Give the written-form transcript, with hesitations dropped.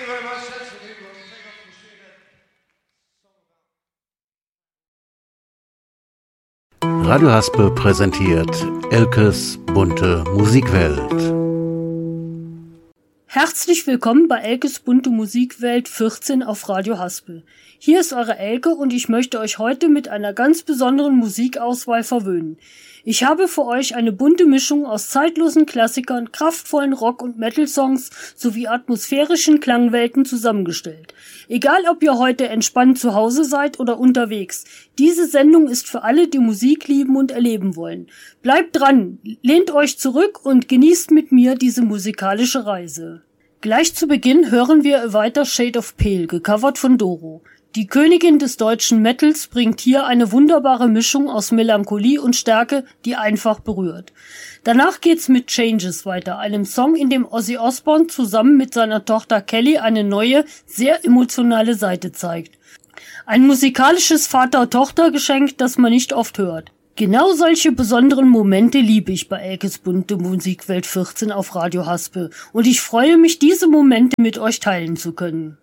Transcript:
Radio Haspe präsentiert Elkes bunte Musikwelt. Herzlich willkommen bei Elkes bunte Musikwelt 14 auf Radio Haspe. Hier ist eure Elke und ich möchte euch heute mit einer ganz besonderen Musikauswahl verwöhnen. Ich habe für euch eine bunte Mischung aus zeitlosen Klassikern, kraftvollen Rock- und Metal-Songs sowie atmosphärischen Klangwelten zusammengestellt. Egal, ob ihr heute entspannt zu Hause seid oder unterwegs, diese Sendung ist für alle, die Musik lieben und erleben wollen. Bleibt dran, lehnt euch zurück und genießt mit mir diese musikalische Reise. Gleich zu Beginn hören wir A Whiter Shade of Pale, gecovert von Doro. Die Königin des deutschen Metals bringt hier eine wunderbare Mischung aus Melancholie und Stärke, die einfach berührt. Danach geht's mit Changes weiter, einem Song, in dem Ozzy Osbourne zusammen mit seiner Tochter Kelly eine neue, sehr emotionale Seite zeigt. Ein musikalisches Vater-Tochter-Geschenk, das man nicht oft hört. Genau solche besonderen Momente liebe ich bei Elkes bunte Musikwelt 14 auf Radio Haspe und ich freue mich, diese Momente mit euch teilen zu können.